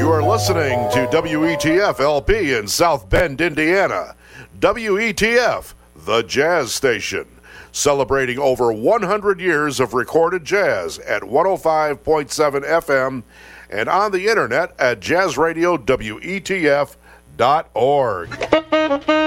You are listening to WETF LP in South Bend, Indiana. WETF, the jazz station, celebrating over 100 years of recorded jazz at 105.7 FM and on the internet at jazzradiowetf.org.